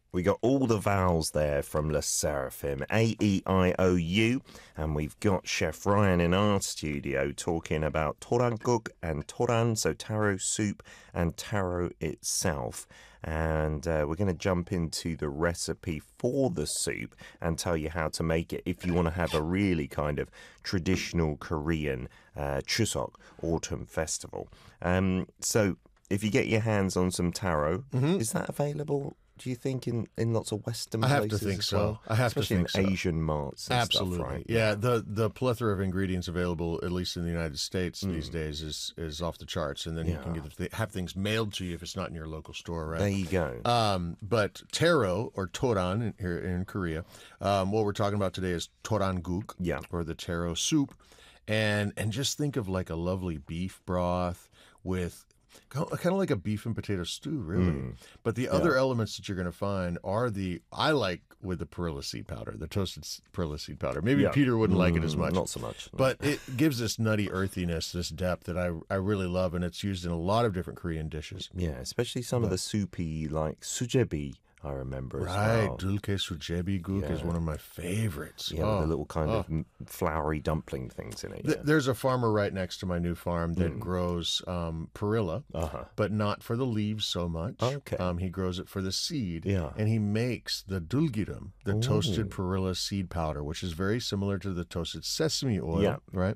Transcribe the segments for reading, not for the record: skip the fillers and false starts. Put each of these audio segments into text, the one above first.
We got all the vowels there from Le Seraphim, A-E-I-O-U, and we've got Chef Ryan in our studio talking about toranguk and toran, so taro soup and taro itself. And we're going to jump into the recipe for the soup and tell you how to make it if you want to have a really kind of traditional Korean Chuseok autumn festival. So if you get your hands on some taro, is that available, do you think, in lots of Western places? I have to think so. Well? I have Especially to think so. in Asian marts and Absolutely. stuff, right? Yeah, the plethora of ingredients available, at least in the United States these days, is off the charts. And then you can have things mailed to you if it's not in your local store, right? There you go. But taro, or toran here in Korea, what we're talking about today is toranguk, or the taro soup. And just think of like a lovely beef broth with kind of like a beef and potato stew, really. But the other elements that you're going to find are I like with the perilla seed powder, the toasted perilla seed powder. Maybe Peter wouldn't like it as much. Not so much. No. But it gives this nutty earthiness, this depth that I really love, and it's used in a lot of different Korean dishes. Yeah, especially some of the soupy, like sujebi, I remember as Right, well. dulke sujebi guk is one of my favorites. Yeah, with the little kind of floury dumpling things in it. There's a farmer right next to my new farm that grows perilla, but not for the leaves so much. Okay. He grows it for the seed, Yeah. and he makes the dulgirim, the toasted perilla seed powder, which is very similar to the toasted sesame oil, right?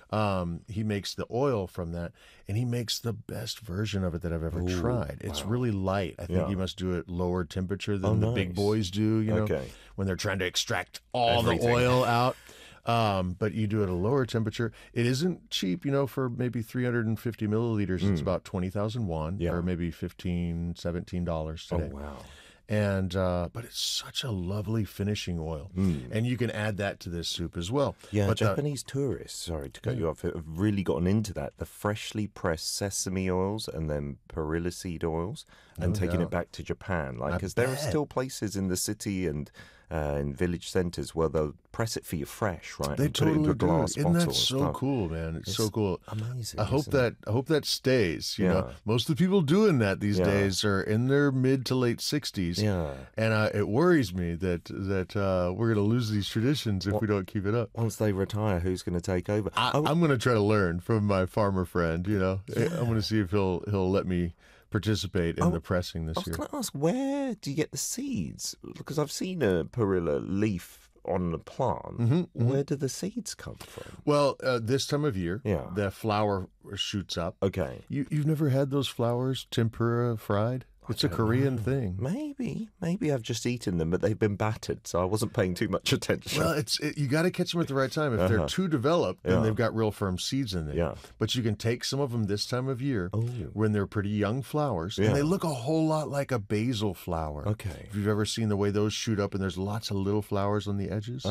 He makes the oil from that, and he makes the best version of it that I've ever tried. It's really light. I think you must do it lower temperature than the big boys do, you know, when they're trying to extract all the oil out. But you do it at a lower temperature. It isn't cheap, you know, for maybe 350 milliliters. It's about 20,000 won, or maybe $15, $17 today. Oh, wow. And but it's such a lovely finishing oil, and you can add that to this soup as well. Yeah, but Japanese tourists, sorry to cut you off, have really gotten into that. The freshly pressed sesame oils and then perilla seed oils, and taking it back to Japan. Like, because there are still places in the city and in village centres where they'll press it for you fresh, right? They and totally put it into a do. glass Isn't bottle that and so stuff. cool, man? It's so cool. Amazing. I hope that stays. You know, most of the people doing that these days are in their mid to late 60s. Yeah. And it worries me that we're going to lose these traditions if we don't keep it up. Once they retire, who's going to take over? I'm going to try to learn from my farmer friend. You know, I'm going to see if he'll let me participate in the pressing this I was year. going to ask, where do you get the seeds? Because I've seen a perilla leaf on the plant. Where do the seeds come from? Well, this time of year, the flower shoots up. Okay. You've never had those flowers tempura fried? It's a Korean thing. Maybe I've just eaten them, but they've been battered, so I wasn't paying too much attention. Well, you got to catch them at the right time. If they're too developed, then they've got real firm seeds in there. Yeah. But you can take some of them this time of year when they're pretty young flowers, and they look a whole lot like a basil flower. Okay. If you've ever seen the way those shoot up, and there's lots of little flowers on the edges.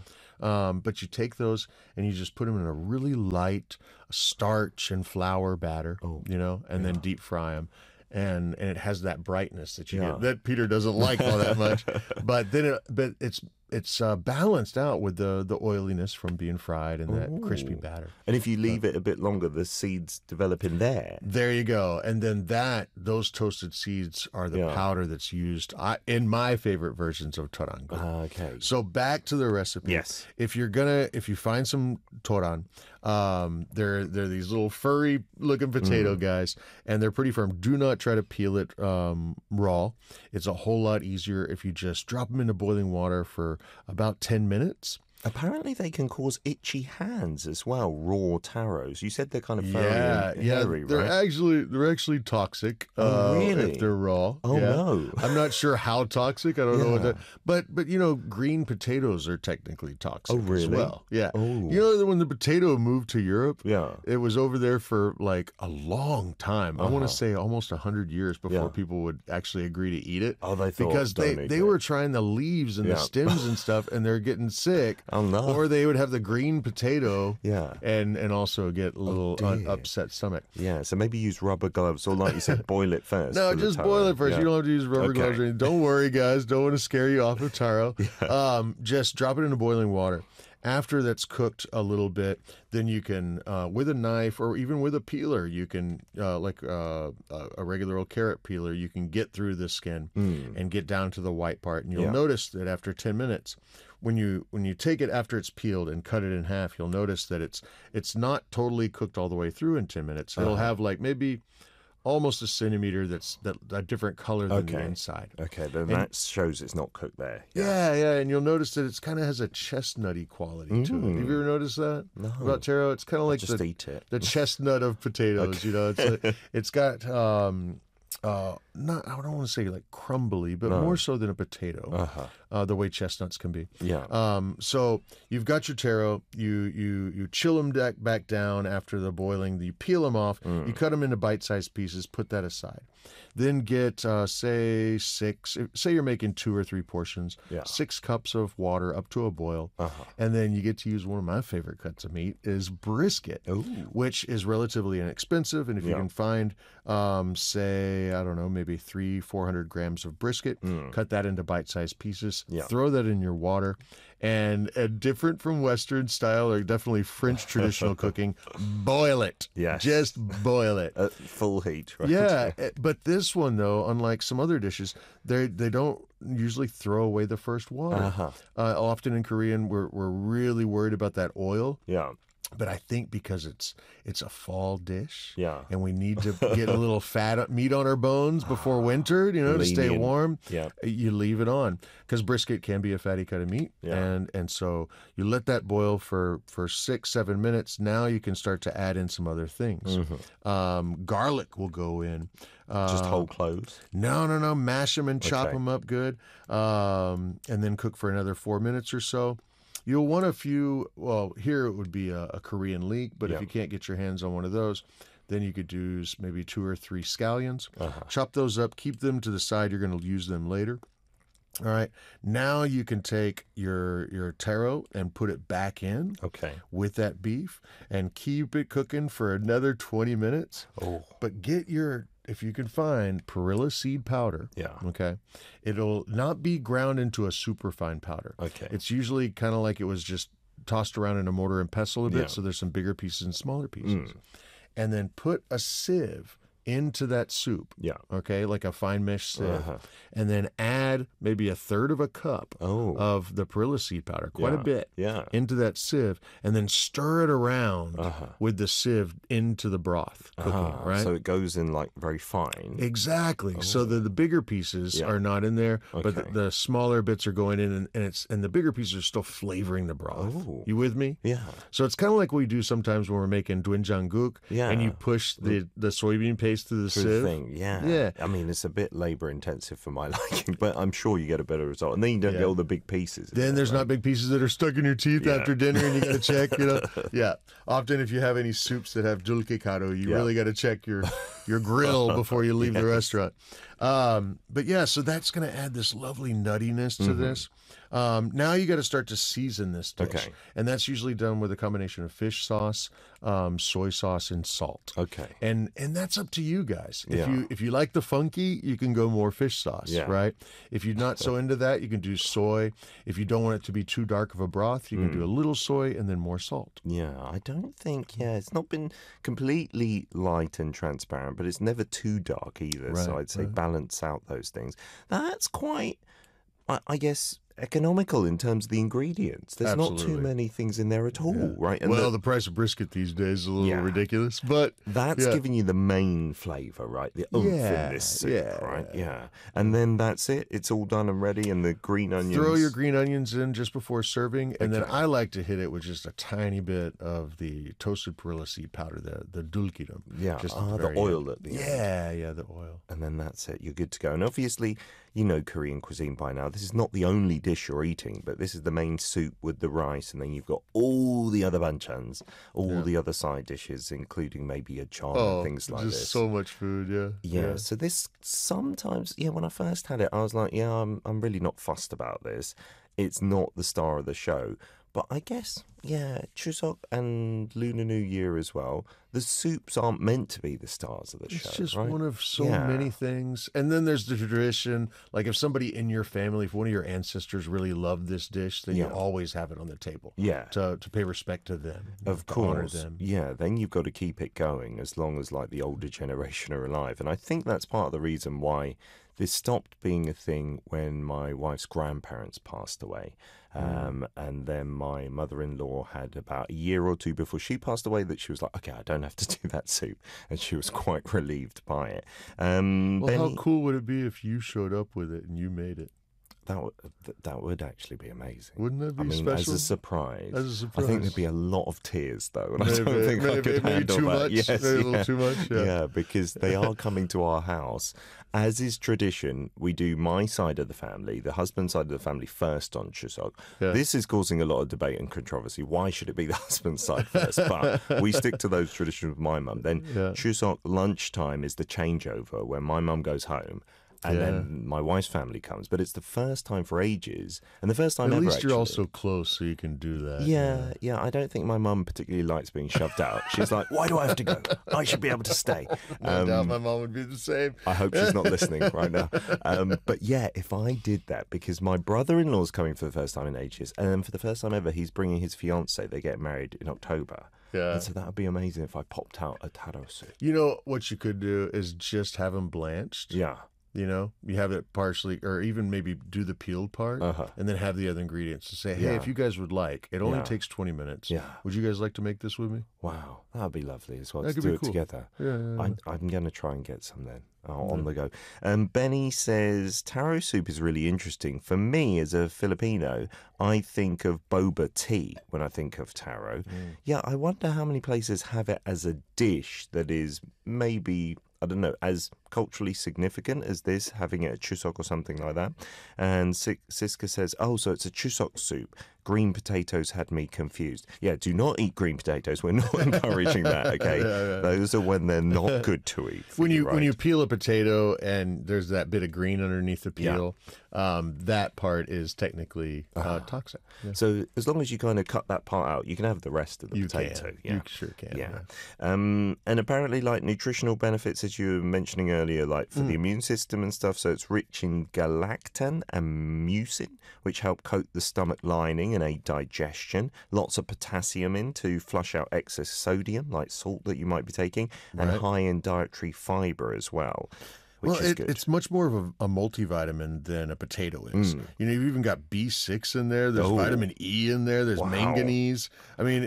But you take those and you just put them in a really light starch and flour batter, you know, and then deep fry them. And it has that brightness that you get that Peter doesn't like all that much, but then it's balanced out with the oiliness from being fried and that crispy batter. And if you leave it a bit longer, the seeds develop in there. There you go. And then those toasted seeds are the powder that's used in my favorite versions of toran. Okay. So back to the recipe. Yes. If you find some toran, they're these little furry looking potato guys, and they're pretty firm. Do not try to peel it raw. It's a whole lot easier if you just drop them into boiling water for about 10 minutes. Apparently they can cause itchy hands as well, raw taros. You said they're kind of furry and yeah, hairy, they're right? actually toxic. Really? If they're raw. Oh, no. I'm not sure how toxic. I don't know what that. But you know, green potatoes are technically toxic. Oh, really? As well. Yeah. Oh. You know that when the potato moved to Europe, Yeah. it was over there for like a long time. I want to say almost 100 years before people would actually agree to eat it. Oh, they thought, because don't eat they it. were trying the leaves and the stems and stuff, and they're getting sick. Oh, no. Or they would have the green potato Yeah. and also get a little upset stomach. Yeah, so maybe use rubber gloves, or like you said, boil it first. No, for the just taro. boil it first. Yeah. You don't have to use rubber gloves or anything. Don't worry, guys. Don't want to scare you off of taro. Just drop it into boiling water. After that's cooked a little bit, then you can, with a knife or even with a peeler, you can, like a regular old carrot peeler, you can get through the skin and get down to the white part. And you'll notice that after 10 minutes, when you take it after it's peeled and cut it in half, you'll notice that it's not totally cooked all the way through in 10 minutes. It'll have like maybe almost a centimeter that's a different color than the inside. Okay, then that shows it's not cooked there. Yeah, and you'll notice that it's kind of has a chestnutty quality to it. Have you ever noticed that about taro? It's kind of like just eat it. The chestnut of potatoes. You know, it's got not, I don't want to say like crumbly, but more so than a potato. The way chestnuts can be. Yeah. So you've got your taro. You chill them back down after the boiling. You peel them off. You cut them into bite-sized pieces. Put that aside. Then get say you're making 2 or 3 portions. 6 cups of water up to a boil, and then you get to use one of my favorite cuts of meat is brisket, which is relatively inexpensive. And if you can find, say, I don't know, maybe 300-400 grams of brisket, cut that into bite-sized pieces. Throw that in your water, and different from Western style or definitely French traditional cooking, boil it. Yes. Just boil it. At full heat, right? Yeah, but this one, though, unlike some other dishes, they don't usually throw away the first water. Often in Korean, we're really worried about that oil. Yeah. But I think because it's a fall dish, and we need to get a little meat on our bones before winter, to stay warm. You leave it on because brisket can be a fatty cut of meat, and so you let that boil for 6-7 minutes. Now you can start to add in some other things. Garlic will go in. Just whole cloves? No. Mash them and chop them up good, and then cook for another 4 minutes or so. You'll want a few, well, here it would be a Korean leek, but if you can't get your hands on one of those, then you could use maybe 2 or 3 scallions. Chop those up, keep them to the side. You're going to use them later. All right. Now you can take your taro and put it back in with that beef and keep it cooking for another 20 minutes. But get if you can find perilla seed powder, it'll not be ground into a super fine powder. It's usually kind of like it was just tossed around in a mortar and pestle a bit, so there's some bigger pieces and smaller pieces. And then put a sieve into that soup, like a fine mesh sieve, and then add maybe 1/3 of a cup of the perilla seed powder, quite a bit, into that sieve, and then stir it around with the sieve into the broth cooking, right? So it goes in like very fine. Exactly. So the bigger pieces are not in there, but the smaller bits are going in, and the bigger pieces are still flavoring the broth. You with me? Yeah. So it's kind of like we do sometimes when we're making doenjangguk, and you push the soybean paste through the sieve. Thing. Yeah. I mean, it's a bit labor intensive for my liking, but I'm sure you get a better result. And then you don't get all the big pieces. Then there's not big pieces that are stuck in your teeth after dinner, and you got to check. Often, if you have any soups that have dulkekaro, you really got to check your grill before you leave the restaurant. But so that's going to add this lovely nuttiness to this. Now you got to start to season this dish, and that's usually done with a combination of fish sauce, soy sauce, and salt. And that's up to you guys. If you like the funky, you can go more fish sauce, right? If you're not so into that, you can do soy. If you don't want it to be too dark of a broth, you can do a little soy and then more salt. I don't think it's not been completely light and transparent, but it's never too dark either. So I'd say balance out those things. That's quite, I guess, economical in terms of the ingredients. There's not too many things in there at all, right? And the price of brisket these days is a little ridiculous, but that's giving you the main flavor, right? The oomph in this soup, right? And then that's it. It's all done and ready, and the green onions. Throw your green onions in just before serving, and then I like to hit it with just a tiny bit of the toasted perilla seed powder, the dulgiram. Just the oil at the end. Yeah, the oil. And then that's it. You're good to go. And obviously, you know Korean cuisine by now. This is not the only dish you're eating, but this is the main soup with the rice, and then you've got all the other banchans, all the other side dishes, including maybe a chon and things like this. Just so much food, yeah. So this sometimes, when I first had it, I was like, I'm really not fussed about this. It's not the star of the show. But I guess, yeah, Chuseok and Lunar New Year as well, the soups aren't meant to be the stars of the show, It's just right? one of so many things. And then there's the tradition, like if somebody in your family, if one of your ancestors really loved this dish, then you always have it on the table. Yeah. To pay respect to them. Of to course. honor them. Yeah, then you've got to keep it going as long as like the older generation are alive. And I think that's part of the reason why this stopped being a thing when my wife's grandparents passed away. And then my mother-in-law had about a year or two before she passed away that she was like, okay, I don't have to do that soup. And she was quite relieved by it. Well, how cool would it be if you showed up with it and you made it? That would actually be amazing. Wouldn't that be special? special? As a surprise. As a surprise. I think there'd be a lot of tears, though, and I don't think I could maybe handle too that. much. Yes, maybe a little too much. Yeah, because they are coming to our house. As is tradition, we do my side of the family, the husband side of the family first on Chuseok. Yeah. This is causing a lot of debate and controversy. Why should it be the husband's side first? But we stick to those traditions with my mum. Then Chuseok lunchtime is the changeover when my mum goes home. And then my wife's family comes. But it's the first time for ages. And the first time ever, At least you're also close, so you can do that. Yeah. I don't think my mum particularly likes being shoved out. She's like, why do I have to go? I should be able to stay. No doubt my mum would be the same. I hope she's not listening right now. But yeah, if I did that, because my brother-in-law's coming for the first time in ages, and then for the first time ever, he's bringing his fiancée. They get married in October. Yeah. And so that would be amazing if I popped out a taro soup. You know, what you could do is just have them blanched. Yeah. You know, you have it partially, or even maybe do the peeled part, and then have the other ingredients to say, hey, if you guys would like, it only takes 20 minutes. Yeah. Would you guys like to make this with me? Wow, that would be lovely as well That to could do be it cool. together. Yeah. I'm going to try and get some then. On the go. Benny says, taro soup is really interesting. For me, as a Filipino, I think of boba tea when I think of taro. Yeah, I wonder how many places have it as a dish that is maybe, I don't know, as culturally significant as this, having it at Chuseok or something like that. And Siska says, oh, so it's a Chuseok soup. Green potatoes had me confused. Yeah, do not eat green potatoes. We're not encouraging that, okay? Those are when they're not good to eat. When you peel a potato and there's that bit of green underneath the peel, that part is technically toxic. Yeah. So as long as you kind of cut that part out, you can have the rest of the potato. Yeah. You sure can. Yeah. And apparently, like nutritional benefits, as you were mentioning earlier, like for the immune system and stuff. So it's rich in galactan and mucin, which help coat the stomach lining and aid digestion. Lots of potassium in to flush out excess sodium, like salt that you might be taking, and high in dietary fiber as well. Which is good. It's much more of a multivitamin than a potato is. You know, you've even got B6 in there. There's vitamin E in there. There's manganese. I mean,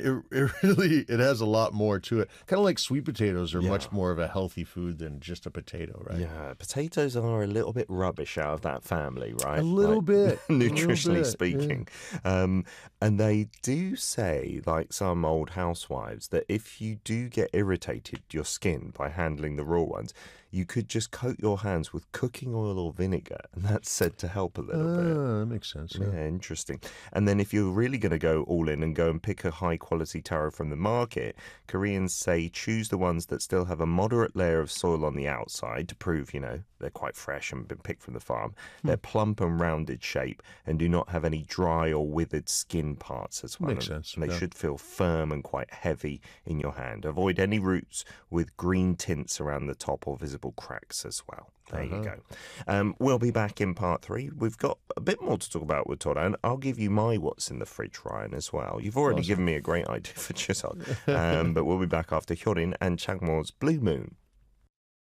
it has a lot more to it. Kind of like sweet potatoes are much more of a healthy food than just a potato, right? Yeah, potatoes are a little bit rubbish out of that family, right? A little bit. Nutritionally speaking. Yeah. And they do say, like some old housewives, that if you do get irritated your skin by handling the raw ones, you could just coat your hands with cooking oil or vinegar, and that's said to help a little bit. That makes sense. Yeah, interesting. And then if you're really going to go all in and go and pick a high-quality taro from the market, Koreans say choose the ones that still have a moderate layer of soil on the outside to prove, you know, they're quite fresh and been picked from the farm. They're plump and rounded shape and do not have any dry or withered skin parts as well. Makes sense. And they should feel firm and quite heavy in your hand. Avoid any roots with green tints around the top or visible cracks as well. There you go. We'll be back in part 3. We've got a bit more to talk about with Toran. I'll give you my what's in the fridge, Ryan, as well. You've already given me a great idea for Chuseok. But we'll be back after Hyorin and Changmo's Blue Moon.